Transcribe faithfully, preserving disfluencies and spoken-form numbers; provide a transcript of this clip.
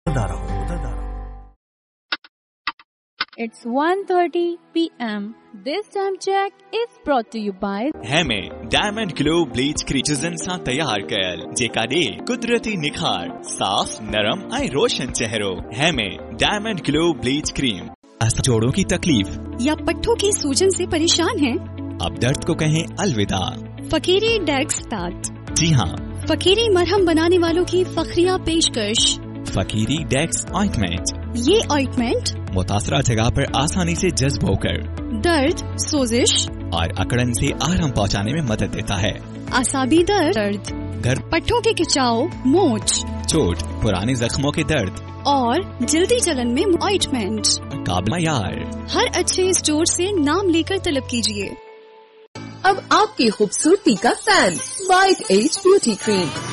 It's one thirty p m This time check is brought to you by हेमे diamond glow bleach creatures सां तैयार कयल जेका ॾे कुदरती निखार साफ नरम ऐं रोशन चेहरो। हेमे डायमंड ग्लो ब्लीच क्रीम। जोड़ों की तकलीफ या पट्टों की सूजन से परेशान हैं? अब दर्द को कहें अलविदा। फकीरी डेक्स पैड। जी हाँ, फकीरी मरहम बनाने वालों की फखरिया पेशकश। फकीरी डेक्स ऑइंटमेंट। ये ऑइंटमेंट मुतासरा जगह पर आसानी से जज्ब होकर दर्द, सोजिश और अकड़न से आराम पहुंचाने में मदद देता है। आसाबी दर्द, घर पट्टों के खिंचाव, मोच, चोट, पुराने जख्मों के दर्द और जल्दी जलन में ऑइंटमेंट काबिल यार। हर अच्छे स्टोर से नाम लेकर तलब कीजिए। अब आपकी खूबसूरती का fan white as beauty cream.